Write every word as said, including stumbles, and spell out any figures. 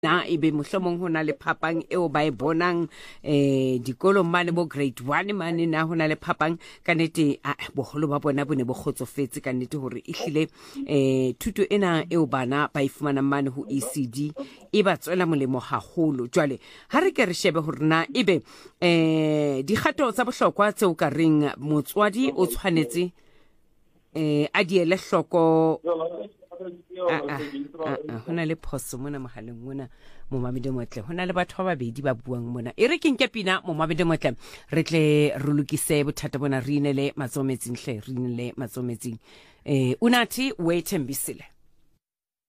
na ebe mohlomong hona le phapang eo ba e bonang eh dikolong mane bo grade one mane na hona le phapang ka nete a boholo ba bona bone bo kgotsofetse ka nete hore ehlile eh thuto ena eo bana ba ifumana mane ho E C D e ba tswela molemo haholo. Jwale ha re ke re shebe hore na ebe eh dikgato tsa bohlokwa tse o ka reng motswadi o tshwanetse eh a di ele hloko Ah, ah, ah, ah. Hona le phoso mona mohaleng mona mo Mamedi Motle, hona le batho ba babedi ba buang mona e re ke nke pina mo Mamedi Motle re tle re lokise bothata bona re inele matsometsing hle re inele matsometsing eh unathi wethembisile.